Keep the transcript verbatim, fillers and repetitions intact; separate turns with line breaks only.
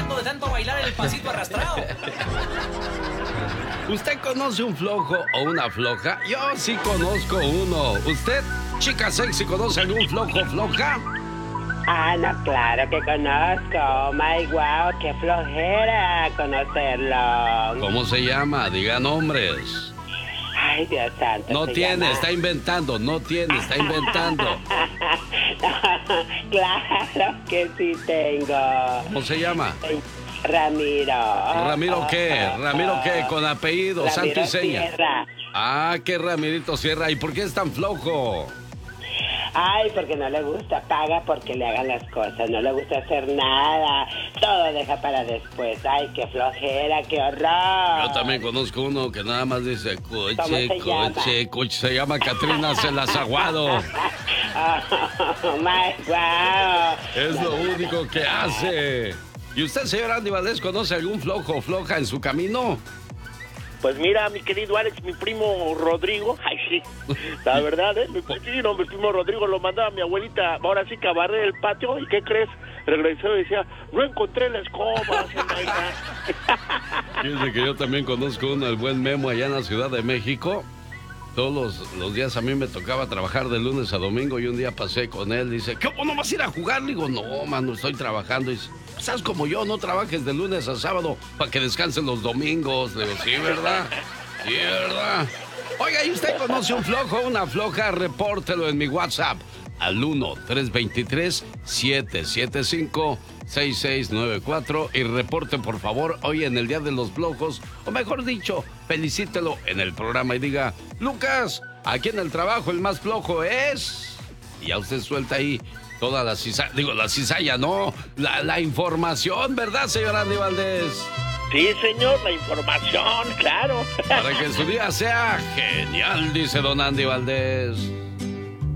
sudando de tanto bailar el pasito arrastrado.
¿Usted conoce un flojo o una floja? Yo sí conozco uno. ¿Usted, chica sexy, conoce algún flojo o floja?
Ah, no, claro que conozco. Oh my wow, qué flojera conocerlo.
¿Cómo se llama? Diga nombres.
Ay, Dios santo.
No tiene,
llama...
está inventando, no tiene, está inventando.
Claro que sí tengo.
¿Cómo se llama?
Ramiro.
¿Ramiro qué? ¿Ramiro qué? Con apellido,
Ramiro
santo y seña.
Sierra.
Ah, qué Ramirito Sierra. ¿Y por qué es tan flojo?
Ay, porque no le gusta, paga porque le hagan las cosas, no le gusta hacer nada, todo deja para después. Ay, qué flojera, qué horror.
Yo también conozco uno que nada más dice coche, coche,
llama?
coche, se llama Catrina Celazaguado.
Oh, my wow.
Es lo único que hace. ¿Y usted, señor Andy Valdés, conoce algún flojo o floja en su camino?
Pues mira, mi querido Alex, mi primo Rodrigo, ay sí, la verdad, ¿eh? Mi, sí, no, mi primo Rodrigo lo mandaba a mi abuelita, ahora sí que a barrer el patio, ¿y qué crees? Regresó y decía, no encontré la escoba,
Fíjese que yo también conozco uno, el buen Memo, allá en la Ciudad de México. Todos los, los días a mí me tocaba trabajar de lunes a domingo y un día pasé con él, dice, ¿qué, no vas a ir a jugar? Le digo, no, mano, estoy trabajando. Y dice, ¿sabes como yo? No trabajes de lunes a sábado para que descansen los domingos. Le digo, sí, ¿verdad? Sí, ¿verdad? Oiga, ¿y usted conoce un flojo o una floja? Repórtelo en mi WhatsApp al uno tres dos tres, siete siete cinco, seis seis nueve cuatro y reporte, por favor, hoy en el Día de los Flojos, o mejor dicho, felicítelo en el programa y diga, Lucas, aquí en el trabajo el más flojo es... Y ya usted suelta ahí toda la cizalla, digo, la cizalla, no, la, la información, ¿verdad, señor Andy Valdés?
Sí, señor, la información, claro.
Para que su día sea genial, dice don Andy Valdés.